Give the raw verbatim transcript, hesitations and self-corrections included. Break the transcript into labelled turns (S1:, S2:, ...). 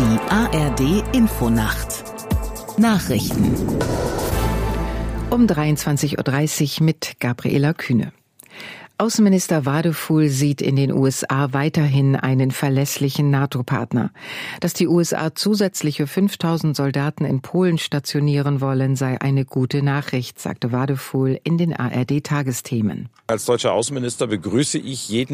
S1: Die A R D-Infonacht Nachrichten
S2: Um dreiundzwanzig Uhr dreißig mit Gabriela Kühne. Außenminister Wadefuhl sieht in den U S A weiterhin einen verlässlichen NATO-Partner. Dass die U S A zusätzliche fünftausend Soldaten in Polen stationieren wollen, sei eine gute Nachricht, sagte Wadefuhl in den A R D-Tagesthemen.
S3: Als deutscher Außenminister begrüße ich jeden